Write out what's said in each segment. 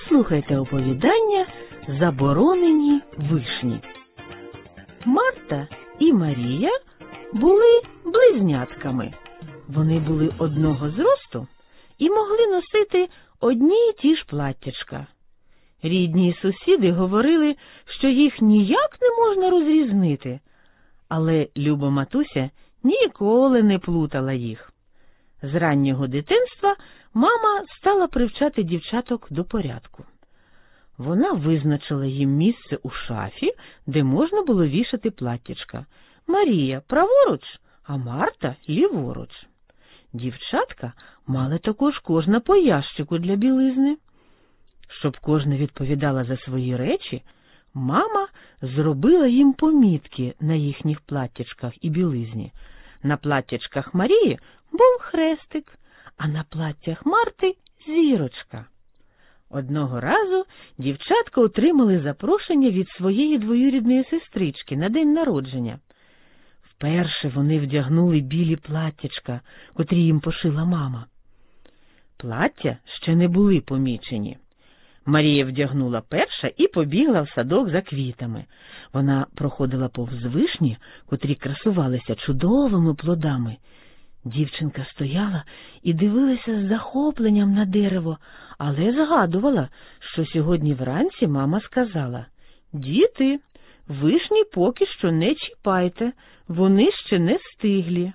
Слухайте оповідання «Заборонені вишні». Марта і Марія були близнятками. Вони були одного зросту і могли носити одні й ті ж платтячка. Рідні й сусіди говорили, що їх ніяк не можна розрізнити, але люба матуся ніколи не плутала їх. З раннього дитинства мама стала привчати дівчаток до порядку. Вона визначила їм місце у шафі, де можна було вішати платтячка. Марія праворуч, а Марта ліворуч. Дівчатка мали також кожна по ящику для білизни. Щоб кожна відповідала за свої речі, мама зробила їм помітки на їхніх платтячках і білизні. На платтячках Марії був хрестик, а на платтях Марти – зірочка. Одного разу дівчатка отримали запрошення від своєї двоюрідної сестрички на день народження. Вперше вони вдягнули білі платтячка, котрі їм пошила мама. Плаття ще не були помічені. Марія вдягнула перша і побігла в садок за квітами. Вона проходила повз вишні, котрі красувалися чудовими плодами. Дівчинка стояла і дивилася з захопленням на дерево, але згадувала, що сьогодні вранці мама сказала: «Діти, вишні поки що не чіпайте, вони ще не стиглі».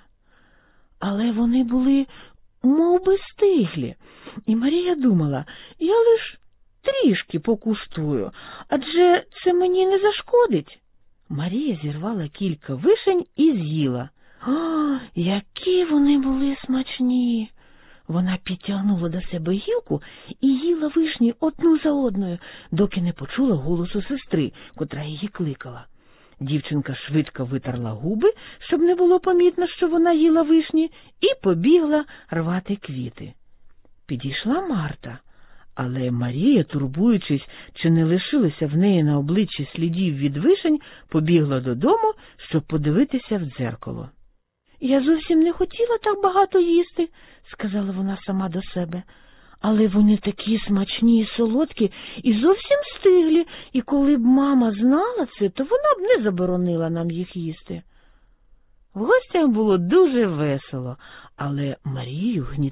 Але вони були мов би стиглі, і Марія думала: «Я лиш трішки покуштую, адже це мені не зашкодить». Марія зірвала кілька вишень і з'їла. О, які вони були смачні! Вона підтягнула до себе гілку і їла вишні одну за одною, доки не почула голосу сестри, котра її кликала. Дівчинка швидко витерла губи, щоб не було помітно, що вона їла вишні, і побігла рвати квіти. Підійшла Марта, але Марія, турбуючись, чи не лишилося в неї на обличчі слідів від вишень, побігла додому, щоб подивитися в дзеркало. «Я зовсім не хотіла так багато їсти», – сказала вона сама до себе. «Але вони такі смачні і солодкі, і зовсім стиглі, і коли б мама знала це, то вона б не заборонила нам їх їсти». В гостях було дуже весело, але Марію